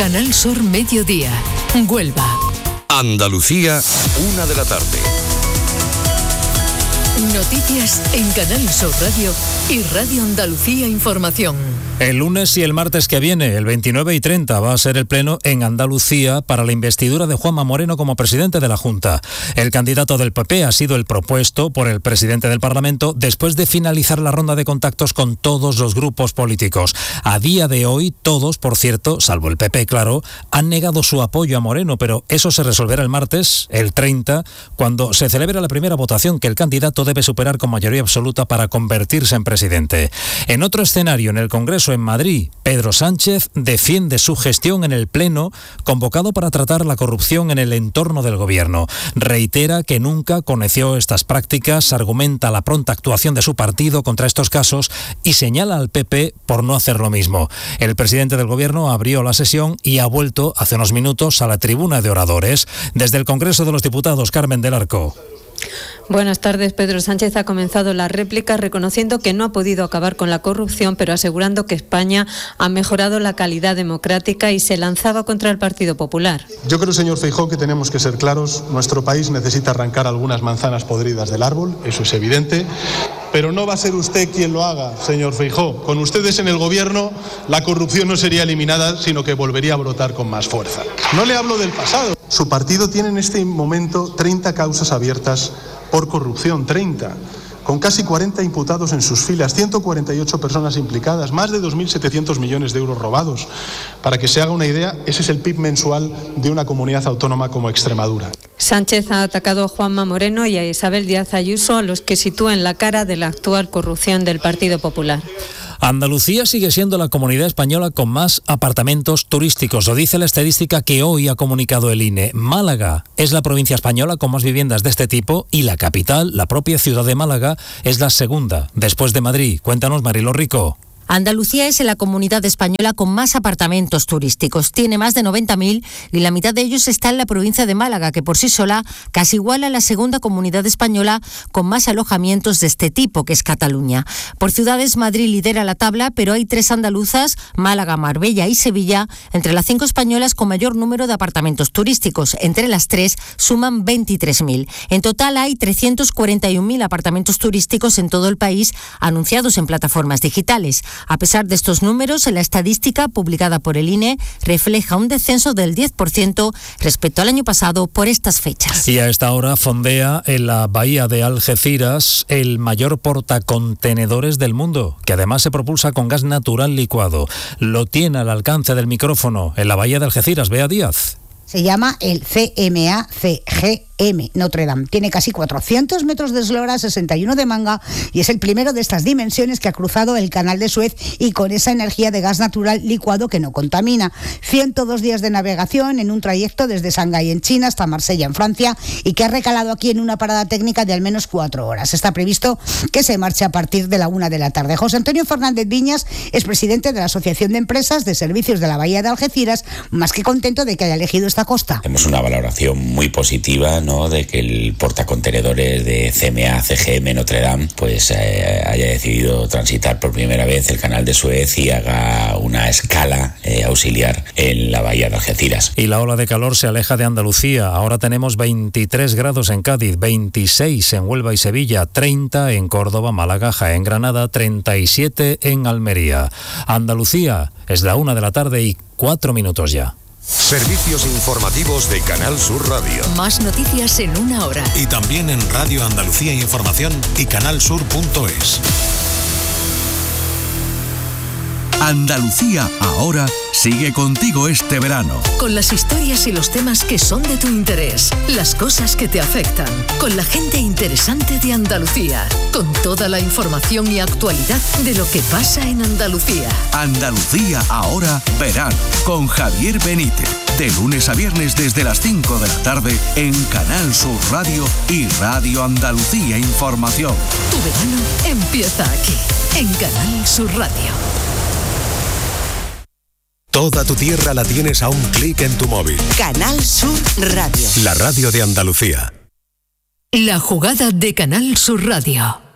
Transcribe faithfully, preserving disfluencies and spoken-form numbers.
Canal Sur Mediodía, Huelva. Andalucía, una de la tarde. Noticias en Canal Sur Radio y Radio Andalucía Información. El lunes y el martes que viene, el veintinueve y treinta, va a ser el pleno en Andalucía para la investidura de Juanma Moreno como presidente de la Junta. El candidato del P P ha sido el propuesto por el presidente del Parlamento después de finalizar la ronda de contactos con todos los grupos políticos. A día de hoy, todos, por cierto, salvo el P P, claro, han negado su apoyo a Moreno, pero eso se resolverá el martes, el treinta, cuando se celebra la primera votación que el candidato debe superar con mayoría absoluta para convertirse en presidente. En otro escenario, en el Congreso en Madrid, Pedro Sánchez defiende su gestión en el Pleno convocado para tratar la corrupción en el entorno del gobierno. Reitera que nunca conoció estas prácticas, argumenta la pronta actuación de su partido contra estos casos y señala al P P por no hacer lo mismo. El presidente del gobierno abrió la sesión y ha vuelto hace unos minutos a la tribuna de oradores. Desde el Congreso de los Diputados, Carmen del Arco. Buenas tardes. Pedro Sánchez ha comenzado la réplica reconociendo que no ha podido acabar con la corrupción, pero asegurando que España ha mejorado la calidad democrática y se lanzaba contra el Partido Popular. Yo creo, señor Feijóo, que tenemos que ser claros. Nuestro país necesita arrancar algunas manzanas podridas del árbol, eso es evidente, pero no va a ser usted quien lo haga, señor Feijóo. Con ustedes en el gobierno, la corrupción no sería eliminada, sino que volvería a brotar con más fuerza. No le hablo del pasado. Su partido tiene en este momento treinta causas abiertas por corrupción, treinta, con casi cuarenta imputados en sus filas, ciento cuarenta y ocho personas implicadas, más de dos mil setecientos millones de euros robados. Para que se haga una idea, ese es el P I B mensual de una comunidad autónoma como Extremadura. Sánchez ha atacado a Juanma Moreno y a Isabel Díaz Ayuso, a los que sitúa en la cara de la actual corrupción del Partido Popular. Andalucía sigue siendo la comunidad española con más apartamentos turísticos, lo dice la estadística que hoy ha comunicado el I N E. Málaga es la provincia española con más viviendas de este tipo y la capital, la propia ciudad de Málaga, es la segunda, después de Madrid. Cuéntanos, Mariló Rico. Andalucía es la comunidad española con más apartamentos turísticos. Tiene más de noventa mil y la mitad de ellos está en la provincia de Málaga, que por sí sola casi iguala a la segunda comunidad española con más alojamientos de este tipo, que es Cataluña. Por ciudades, Madrid lidera la tabla, pero hay tres andaluzas, Málaga, Marbella y Sevilla, entre las cinco españolas con mayor número de apartamentos turísticos. Entre las tres suman veintitrés mil. En total hay trescientos cuarenta y un mil apartamentos turísticos en todo el país anunciados en plataformas digitales. A pesar de estos números, la estadística publicada por el I N E refleja un descenso del diez por ciento respecto al año pasado por estas fechas. Y a esta hora fondea en la bahía de Algeciras el mayor portacontenedores del mundo, que además se propulsa con gas natural licuado. Lo tiene al alcance del micrófono en la bahía de Algeciras, Bea Díaz. Se llama el C M A C G M Notre Dame. Tiene casi cuatrocientos metros de eslora, sesenta y uno de manga y es el primero de estas dimensiones que ha cruzado el canal de Suez y con esa energía de gas natural licuado que no contamina. ciento dos días de navegación en un trayecto desde Shanghái en China hasta Marsella en Francia y que ha recalado aquí en una parada técnica de al menos cuatro horas. Está previsto que se marche a partir de la una de la tarde. José Antonio Fernández Viñas es presidente de la Asociación de Empresas de Servicios de la Bahía de Algeciras, más que contento de que haya elegido esta costa. Tenemos una valoración muy positiva, ¿no?, de que el portacontenedores de C M A C G M Notre Dame pues eh, haya decidido transitar por primera vez el canal de Suez y haga una escala eh, auxiliar en la bahía de Algeciras. Y la ola de calor se aleja de Andalucía. Ahora tenemos veintitrés grados en Cádiz, veintiséis en Huelva y Sevilla, treinta en Córdoba, Málaga, Jaén, Granada, treinta y siete en Almería. Andalucía es la una de la tarde y cuatro minutos ya. Servicios informativos de Canal Sur Radio. Más noticias en una hora. Y también en Radio Andalucía Información y canalsur punto es. Andalucía ahora sigue contigo este verano. Con las historias y los temas que son de tu interés, las cosas que te afectan, con la gente interesante de Andalucía, con toda la información y actualidad de lo que pasa en Andalucía. Andalucía ahora verano, con Javier Benítez, de lunes a viernes desde las cinco de la tarde en Canal Sur Radio y Radio Andalucía Información. Tu verano empieza aquí, en Canal Sur Radio. Toda tu tierra la tienes a un clic en tu móvil. Canal Sur Radio. La radio de Andalucía. La jugada de Canal Sur Radio.